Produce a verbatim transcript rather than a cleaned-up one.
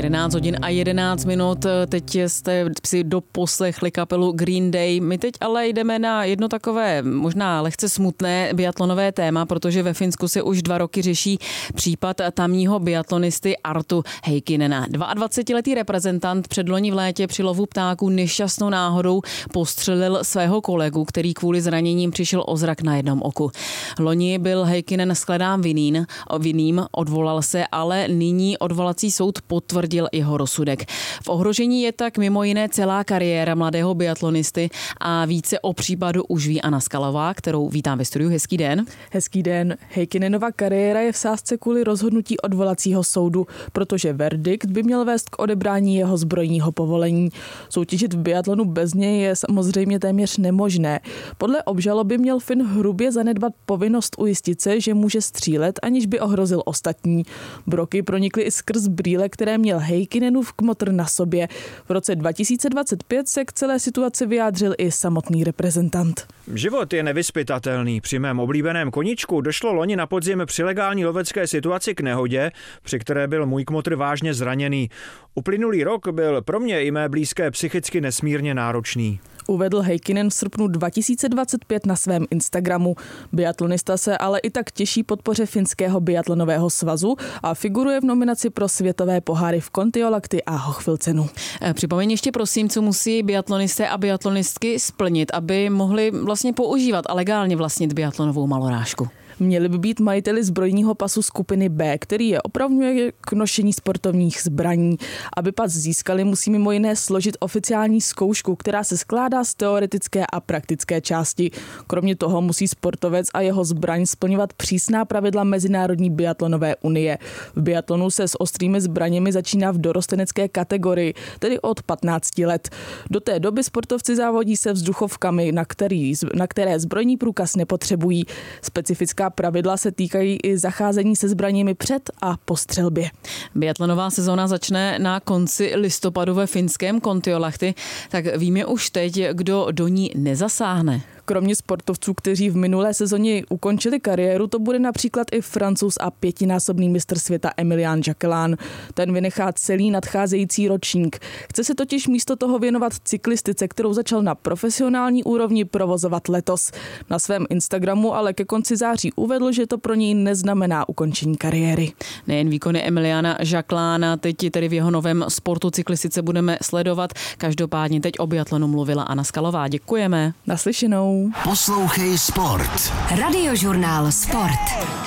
jedenáct hodin a jedenáct minut, teď jste si doposlechli kapelu Green Day. My teď ale jdeme na jedno takové možná lehce smutné biatlonové téma, protože ve Finsku se už dva roky řeší případ tamního biatlonisty Artu Heikkinena. dvaadvacetiletý reprezentant předloni v létě při lovu ptáků nešťastnou náhodou postřelil svého kolegu, který kvůli zraněním přišel o zrak na jednom oku. Loni byl Heikkinen shledán vinným, vinným, odvolal se, ale nyní odvolací soud potvrdil jeho rozsudek. V ohrožení je tak mimo jiné celá kariéra mladého biatlonisty a více o případu už ví Anna Skalová, kterou vítám ve studiu. Hezký den. Hezký den. Heikkinenova kariéra je v sázce kvůli rozhodnutí odvolacího soudu, protože verdikt by měl vést k odebrání jeho zbrojního povolení. Soutěžit v biatlonu bez něj je samozřejmě téměř nemožné. Podle obžaloby měl Fin hrubě zanedbat povinnost ujistit se, že může střílet, aniž by ohrozil ostatní. Broky pronikly i skrz brýle, které měl Heikkinenův kmotr na sobě. V roce dva tisíce dvacet pět se k celé situaci vyjádřil i samotný reprezentant. Život je nevyzpytatelný. Při mém oblíbeném koníčku došlo loni na podzim při legální lovecké situaci k nehodě, při které byl můj kmotr vážně zraněný. Uplynulý rok byl pro mě i mé blízké psychicky nesmírně náročný. Uvedl Heikkinen v srpnu dva tisíce dvacet pět na svém Instagramu. Biatlonista se ale i tak těší podpoře Finského biatlonového svazu a figuruje v nominaci pro světové poháry v Kontiolahti a Hochfilzenu. Připomeň ještě prosím, co musí biatlonisté a biatlonistky splnit, aby mohli vlastně používat a legálně vlastnit biatlonovou malorážku. Měli by být majiteli zbrojního pasu skupiny B, který je opravňuje k nošení sportovních zbraní. Aby pas získali, musí mimo jiné složit oficiální zkoušku, která se skládá z teoretické a praktické části. Kromě toho musí sportovec a jeho zbraň splňovat přísná pravidla Mezinárodní biatlonové unie. V biatlonu se s ostrými zbraněmi začíná v dorostenecké kategorii, tedy od patnácti let. Do té doby sportovci závodí se vzduchovkami, na, který, na které zbrojní průkaz nepotřebují. Specifická pravidla se týkají i zacházení se zbraněmi před a po střelbě. Biatlonová sezóna začne na konci listopadu ve finském Kontiolahti, tak víme už teď, kdo do ní nezasáhne. Kromě sportovců, kteří v minulé sezóně ukončili kariéru, to bude například i Francouz a pětinásobný mistr světa Emilian Jacquelin. Ten vynechá celý nadcházející ročník. Chce se totiž místo toho věnovat cyklistice, kterou začal na profesionální úrovni provozovat letos. Na svém Instagramu ale ke konci září uvedl, že to pro něj neznamená ukončení kariéry. Nejen výkony Emiliana Jacquelina, teď tedy v jeho novém sportu cyklistice budeme sledovat. Každopádně teď o biatlonu mluvila Anna Skalová. Děkujeme. Naslyšenou. Poslouchej sport. Radiožurnál Sport.